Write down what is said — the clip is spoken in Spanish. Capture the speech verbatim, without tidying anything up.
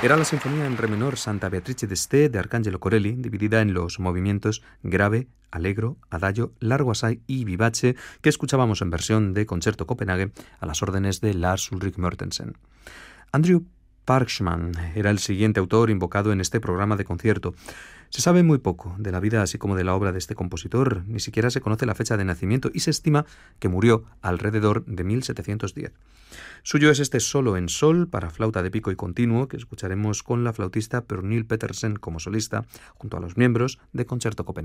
Era la sinfonía en re menor Santa Beatrice d'Este de Arcangelo Corelli, dividida en los movimientos grave, allegro, adagio, largo assai y vivace, que escuchábamos en versión de Concerto Copenhague a las órdenes de Lars Ulrik Mortensen. Andrew Parchman era el siguiente autor invocado en este programa de concierto. Se sabe muy poco de la vida así como de la obra de este compositor, ni siquiera se conoce la fecha de nacimiento y se estima que murió alrededor de mil setecientos diez. Suyo es este solo en sol para flauta de pico y continuo que escucharemos con la flautista Pernille Petersen como solista junto a los miembros de Concerto Copenhague.